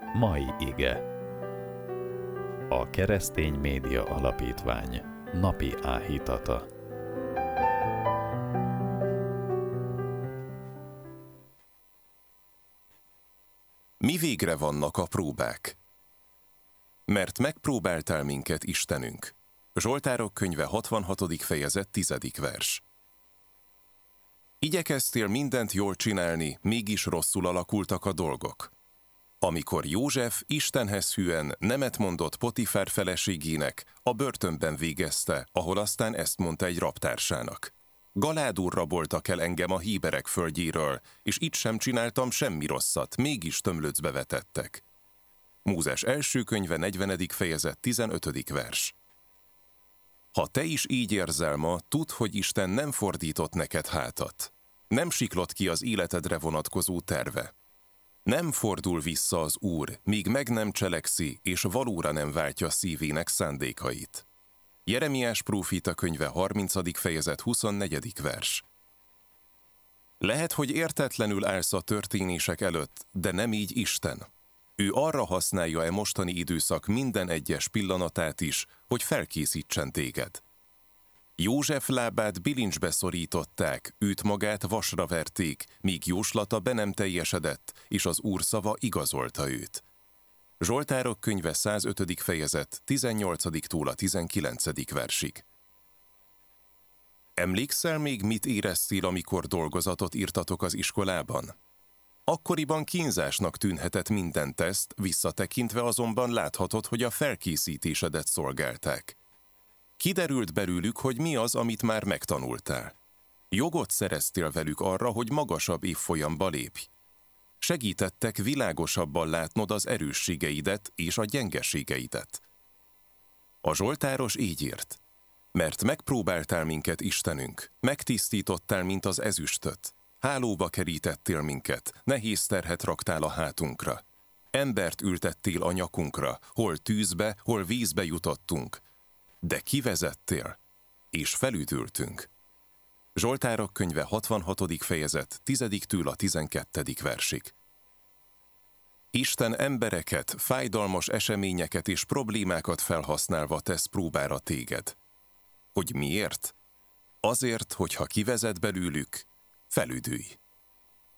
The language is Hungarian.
Mai ige. A Keresztény Média Alapítvány napi áhítata. Mi végre vannak a próbák? Mert megpróbáltál minket, Istenünk. Zsoltárok könyve 66. fejezet 10. vers. Igyekeztél mindent jól csinálni, mégis rosszul alakultak a dolgok. Amikor József Istenhez hűen nemet mondott Potifár feleségének, a börtönben végezte, ahol aztán ezt mondta egy rabtársának. Galádul raboltak el engem a héberek földjéről, és itt sem csináltam semmi rosszat, mégis tömlöcbe vetettek. Mózes első könyve 40. fejezet 15. vers. Ha te is így érzel ma, tudd, hogy Isten nem fordított neked hátat. Nem siklott ki az életedre vonatkozó terve. Nem fordul vissza az Úr, míg meg nem cselekszi, és valóra nem váltja szívének szándékait. Jeremiás próféta könyve 30. fejezet 24. vers. Lehet, hogy értetlenül állsz a történések előtt, de nem így Isten. Ő arra használja mostani időszak minden egyes pillanatát is, hogy felkészítsen téged. József lábát bilincsbe szorították, őt magát vasra verték, míg jóslata be nem teljesedett, és az Úr szava igazolta őt. Zsoltárok könyve 105. fejezet 18-tól a 19. versig. Emlékszel még, mit éreztél, amikor dolgozatot írtatok az iskolában? Akkoriban kínzásnak tűnhetett minden teszt, visszatekintve azonban láthatod, hogy a felkészítésedet szolgálták. Kiderült belőlük, hogy mi az, amit már megtanultál. Jogot szereztél velük arra, hogy magasabb évfolyamba lépj. Segítettek világosabban látnod az erősségeidet és a gyengeségeidet. A zsoltáros így írt: mert megpróbáltál minket, Istenünk, megtisztítottál, mint az ezüstöt. Hálóba kerítettél minket, nehéz terhet raktál a hátunkra. Embert ültettél a nyakunkra, hol tűzbe, hol vízbe jutottunk. De kivezettél, és felüdültünk. Zsoltárok könyve 66. fejezet 10-től a 12. versig. Isten embereket, fájdalmas eseményeket és problémákat felhasználva tesz próbára téged. Hogy miért? Azért, hogy ha kivezet belőlük, felüdülj.